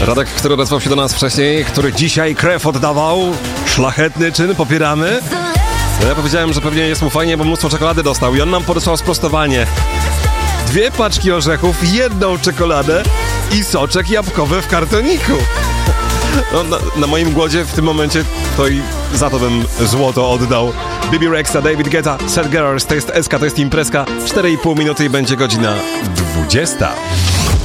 Radek, który odezwał się do nas wcześniej, który dzisiaj krew oddawał, szlachetny czyn, popieramy. No ja powiedziałem, że pewnie jest mu fajnie, bo mnóstwo czekolady dostał i on nam podesłał sprostowanie. 2 paczki orzechów, 1 czekoladę i soczek jabłkowy w kartoniku. No, na moim głodzie w tym momencie to i za to bym złoto oddał. Bibi Rexha, David Guetta, Sad Girls, to jest SK, to jest imprezka. 4,5 minuty i będzie godzina 20.